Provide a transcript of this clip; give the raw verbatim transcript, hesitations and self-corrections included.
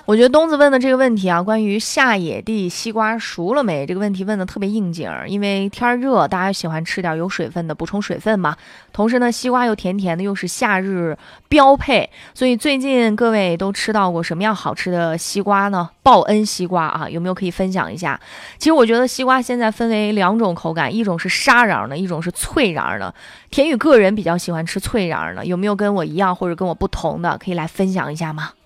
我觉得东子问的这个问题啊，关于下野地西瓜熟了没这个问题问的特别应景，因为天热，大家喜欢吃点有水分的，补充水分嘛。同时呢，西瓜又甜甜的，又是夏日标配，所以最近各位都吃到过什么样好吃的西瓜呢？报恩西瓜啊，有没有可以分享一下？其实我觉得西瓜现在分为两种口感，一种是沙瓤的，一种是脆瓤的。田宇个人比较喜欢吃脆瓤的，有没有跟我一样或者跟我不同的，可以来分享一下吗？